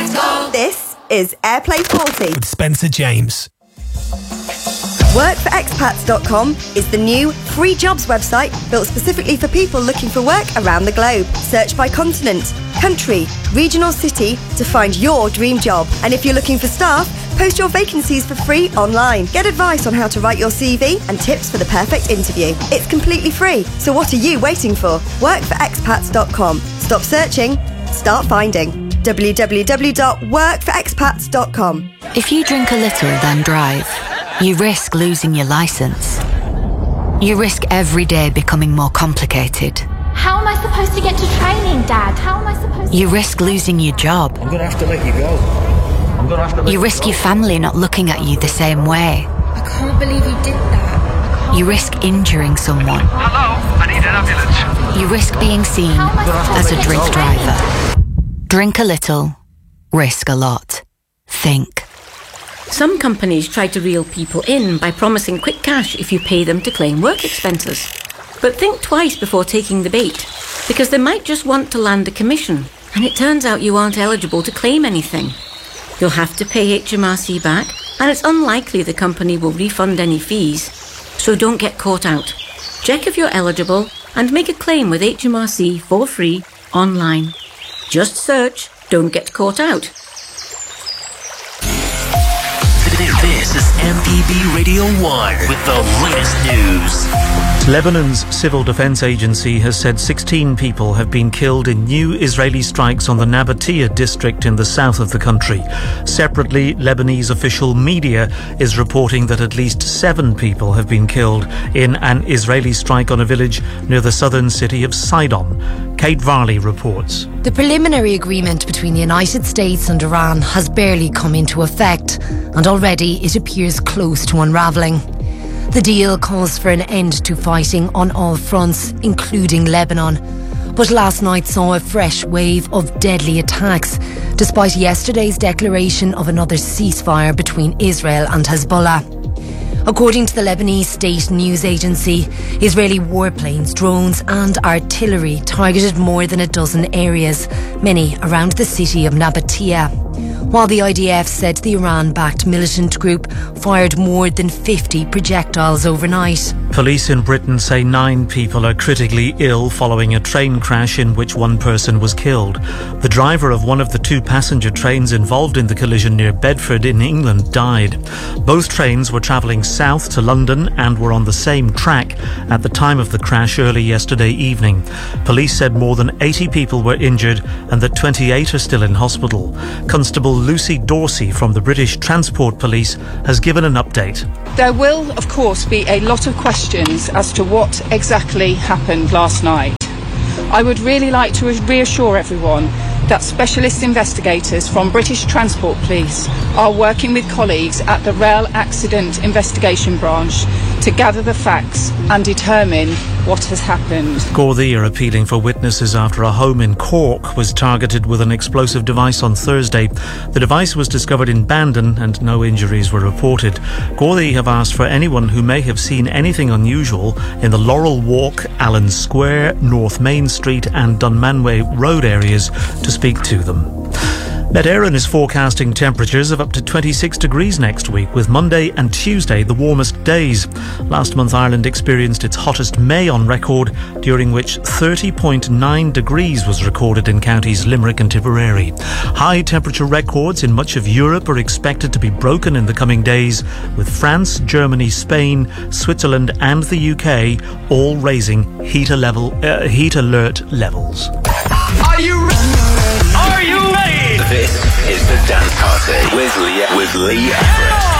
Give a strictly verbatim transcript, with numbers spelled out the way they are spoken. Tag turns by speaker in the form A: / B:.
A: Let's go.
B: This is Airplay forty
C: with Spencer James.
B: work for expats dot com is the new free jobs website built specifically for people looking for work around the globe. Search by continent, country, region or city to find your dream job. And if you're looking for staff, post your vacancies for free online. Get advice on how to write your C V and tips for the perfect interview. It's completely free, so what are you waiting for? work for expats dot com. Stop searching, start finding. w w w dot work for expats dot com.
D: If you drink a little, then drive, you risk losing your licence. You risk every day becoming more complicated.
E: How am I supposed to get to training, Dad? How am I supposed to...
D: You risk losing your job.
F: I'm going to have to let you go. I'm going to have to let
D: You risk
F: you
D: your family not looking at you the same way.
E: I can't believe you did that.
D: You risk injuring someone.
G: Hello, I need an ambulance.
D: You risk being seen
E: How am I supposed
D: as
E: to
D: a
E: get
D: drink
E: to
D: driver. Drink a little, risk a lot. Think.
H: Some companies try to reel people in by promising quick cash if you pay them to claim work expenses. But think twice before taking the bait, because they might just want to land a commission, and it turns out you aren't eligible to claim anything. You'll have to pay H M R C back, and it's unlikely the company will refund any fees. So don't get caught out. Check if you're eligible and make a claim with H M R C for free online. Just search "Don't Get Caught Out."
I: This is M P B Radio one with the latest news.
J: Lebanon's Civil Defense Agency has said sixteen people have been killed in new Israeli strikes on the Nabatea district in the south of the country. Separately, Lebanese official media is reporting that at least seven people have been killed in an Israeli strike on a village near the southern city of Sidon. Kate Varley reports.
K: The preliminary agreement between the United States and Iran has barely come into effect, and already it appears close to unravelling. The deal calls for an end to fighting on all fronts, including Lebanon. But last night saw a fresh wave of deadly attacks, despite yesterday's declaration of another ceasefire between Israel and Hezbollah. According to the Lebanese state news agency, Israeli warplanes, drones and artillery targeted more than a dozen areas, many around the city of Nabatea. While the I D F said the Iran-backed militant group fired more than fifty projectiles overnight.
J: Police in Britain say nine people are critically ill following a train crash in which one person was killed. The driver of one of the two passenger trains involved in the collision near Bedford in England died. Both trains were travelling south to London and were on the same track at the time of the crash early yesterday evening. Police said more than eighty people were injured and that twenty-eight are still in hospital. Constable Lucy Dorsey from the British Transport Police has given an update.
L: There will, of course, be a lot of questions as to what exactly happened last night. I would really like to reassure everyone that specialist investigators from British Transport Police are working with colleagues at the Rail Accident Investigation Branch to gather the facts and determine what has happened.
J: Gardaí are appealing for witnesses after a home in Cork was targeted with an explosive device on Thursday. The device was discovered in Bandon and no injuries were reported. Gardaí have asked for anyone who may have seen anything unusual in the Laurel Walk, Allen Square, North Main Street and Dunmanway Road areas to speak to them. Met Éireann is forecasting temperatures of up to twenty-six degrees next week, with Monday and Tuesday the warmest days. Last month Ireland experienced its hottest May on record, during which thirty point nine degrees was recorded in counties Limerick and Tipperary. High temperature records in much of Europe are expected to be broken in the coming days, with France, Germany, Spain, Switzerland and the U K all raising heat, level, uh, heat alert levels.
A: Are you ready? Are you ready?
I: This is the Dance Party with Lee, with Lee Everett.